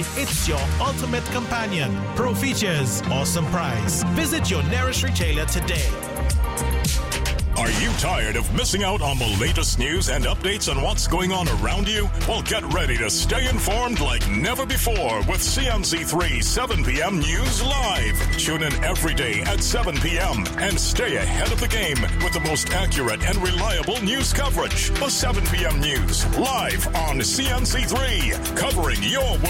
It's your ultimate companion. Pro features, awesome price. Visit your nearest retailer today. Are you tired of missing out on the latest news and updates on what's going on around you? Well, get ready to stay informed like never before with CNC3 7 p.m. News Live. Tune in every day at 7 p.m. and stay ahead of the game with the most accurate and reliable news coverage. The 7 p.m. News live on CNC3, covering your world.